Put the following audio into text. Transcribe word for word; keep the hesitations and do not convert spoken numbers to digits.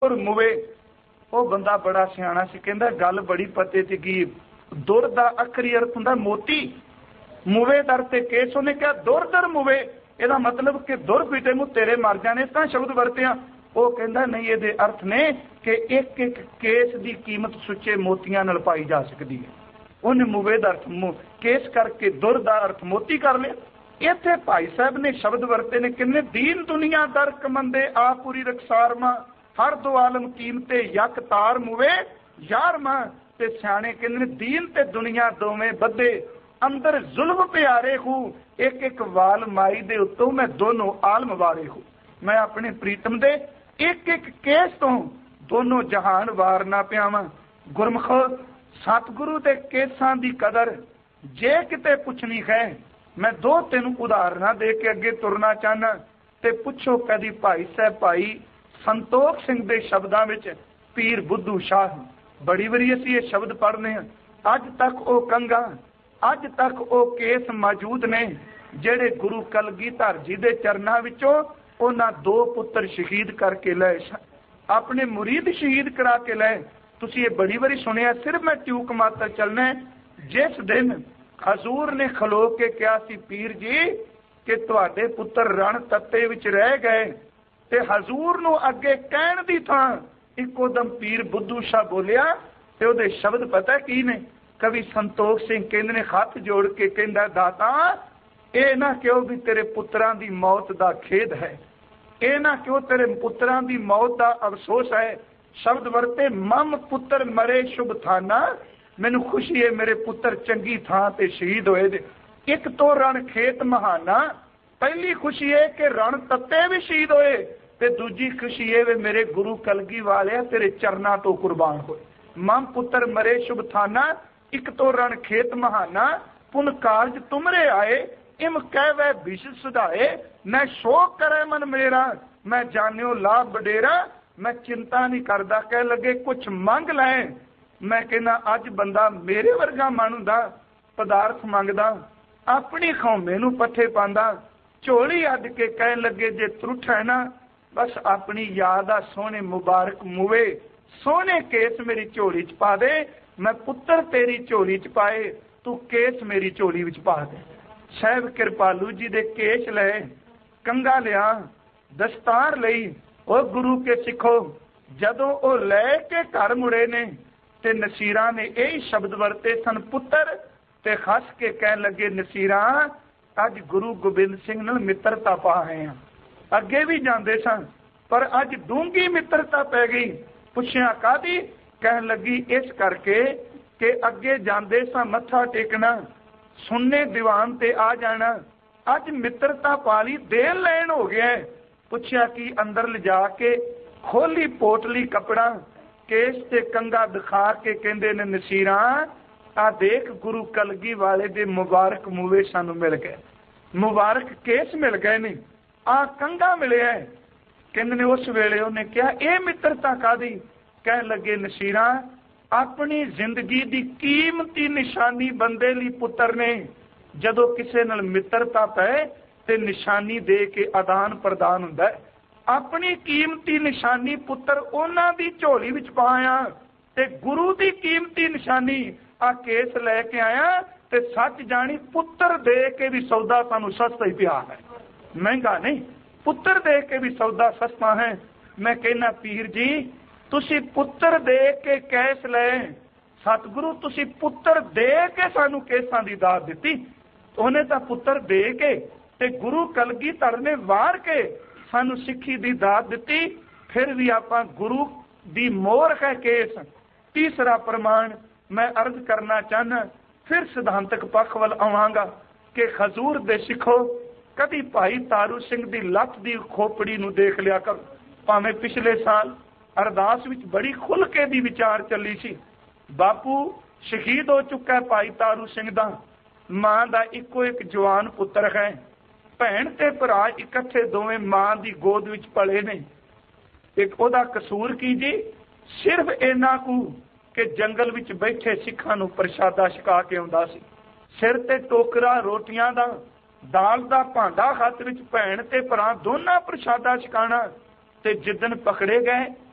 और मुवे वो बंदा बड़ा सियाणा सी, कहंदा गल बड़ी पते च की दुर दा अखरी अर्थ हुंदा मोती, मुवे दर ते केस। उन्हें कहा दुर दर मुवे, ਇਹਦਾ मतलब कि दुर पीटे मु तेरे मर जाने, ਤਾਂ शब्द वरतिया। वो कहंदा नहीं, ਇਹਦੇ अर्थ ने कि एक एक केस की कीमत सुच्चे मोतियां नाल पाई जा सकती है। उन्हें मुवे दा अर्थ केस करके दुर दा अर्थ मोती कर लिया। इत्थे भाई साहब ने शब्द वरते ने किन्ने, दीन दुनिया दर कमंदे आ पूरी रखसार मां, हर दो आलम कीमते यक तार मुवे यार मां। ते सियाणे कहंदे दीन ते दुनिया दोवें बद्धे, अंदर जुल्म प्यारे हूँ, एक एक वाल माई दे उत्तों मैं दोनों आलम वारे हूँ। मैं अपने प्रीतम दे एक एक केस तो दोनों जहान वार ना पियावां। गुरमुख सतगुरु दे केसां दी कदर जे किते पुछनी है, मैं दो तीन उदाहरण दे के अगे तुरना चाहना। ते पुछो कदी भाई साहब भाई संतोख सिंह दे शब्दां विच पीर बुद्धू शाह, बड़ी वारी असीं ये शब्द पढ़ने हैं, अज तक वो कंगा, अज तक वो केस मौजूद ने जेड़े गुरु कलगीधर जी दे चरनां विचों उन्हां दो पुत्र शहीद करके लए, अपने मुरीद शहीद करा के लए। तुसीं ये बड़ी वारी सुनिया, सिर्फ मैं ट्यूक मात्र चलना। जिस दिन हजूर ने खलो के कहा सी पीर जी कि तुहाडे पुत्र रण तत्ते विच रह गए, ते हजूर नूं अगे कहण दी थां इक्को दम पीर बुद्धू शाह बोलिया। ते उहदे शब्द पता की ने, कवि संतोख सिंह कहंदे ने हथ जोड़ के कहंदा दाता ये ना क्यों भी तेरे पुत्रां दी मौत दा खेद है, ये ना क्यों तेरे पुत्रां दी मौत दा अफसोस है। शब्द वरते मम पुत्र मरे शुभ थाना, मैनू खुशी है मेरे पुत्र चंगी थां ते शहीद होए दे। एक तो रण खेत महाना, पहली खुशी है कि रण तत्ते भी शहीद होए, ते दूजी खुशी है वे मेरे गुरु कलगी वाले तेरे चरना तो कुर्बान होए। मम पुत्र मरे शुभ थाना, एक तो रण खेत महाना, पुन कारज तुमरे आए, इम कह वह विष सुधाए। मैं शोक करे मन मेरा, मैं जानियो लाभ बडेरा, मैं चिंता नहीं करदा कह लगे कुछ मंग लैं। मैं कहना अज बंदा मेरे वर्गा मानू दा पदार्थ मंगदा, अपनी खौमे नूं पट्ठे पांदा, झोली अड के कह लगे जे त्रुठ है ना बस अपनी याद आ सोहने मुबारक मुवे, सोहने केस मेरी झोली च पा दे। मैं पुत्र तेरी झोली च पाए, तू केस मेरी झोली विच पा दे। साहब कृपालू जी दे केस ले, कंगा लिया, दस्तार लई, ओ गुरु के सिखो जदों ओ लै के घर मुड़े ने ते नसीरा ने यही शब्द वरते सन पुत्र, ते हस के कह लगे नसीरा अज गुरु गोबिंद सिंह नाल मित्रता पा आए हैं। अगे भी जाते सन पर अज डूंगी मित्रता पै गई। पुछया कादी, कह लगी इस करके कि अगे जाते सा मत्था टेकना, सुनने दीवान ते आ जाना, अज मित्रता पाली देन लैन हो गया। पुछया कि अंदर लिजा के खोली पोटली कपड़ा, केस ते कंगा दिखा के कहंदे ने नसीरा आ देख गुरु कलगी वाले दे मुबारक मूवे सानू मिल गए, मुबारक केस मिल गए ने, आ कंगा मिले है। कहंदे ने उस वेले उन्हें कहा यह मित्रता कादी, कह लगे नसीरा अपनी जिंदगी दी कीमती निशानी बंदे लई पुत्र ने जदों किसे नाल मित्रता पै ते निशानी दे के आदान प्रदान हुंदा है। अपनी कीमती निशानी पुत्र उन्हां दी झोली विच पाया ते गुरु दी कीमती निशानी आ केस लैके आया। ते सच जानी पुत्र दे के भी सौदा सानू सस्ता ही पिया है, महंगा नहीं। पुत्र दे के भी सौदा सस्ता है। मैं कहना पीर जी तुसी पुत्र दे के कैस ले, सतगुरु तुसी पुत्र दे के सानू केसां दी दात दिती। उन्हें तो पुत्र दे के ते गुरु कलगीधर ने वार के सानू सिक्खी दी दात दिती, फिर भी आपां गुरु दी मोहर है केस। तीसरा प्रमाण मैं अर्ज करना चाहना, फिर सिद्धांतक पक्ष वल आवांगा कि हजूर दे सिखो कदी भाई तारू सिंह दी लत दी खोपड़ी नू देख लिया करो। भावें पिछले साल अरदास विच बड़ी खुल के दी विचार चली सी, बापू शहीद हो चुका है भाई तारू सिंह दा, मां दा इको एक जवान पुत्र है, भैन ते भरा इकट्ठे दोवें मां दी गोद विच पले ने। एक ओदा कसूर की जी, सिर्फ इन्ना कू कि जंगल विच बैठे सिखां नू प्रशादा छका के आउंदा सी, सिर ते टोकरा रोटियां दा, दाल दा भांडा हत्थ विच, भैन ते भरा दोना प्रशादा छकाना। ते जिदन पकड़े गए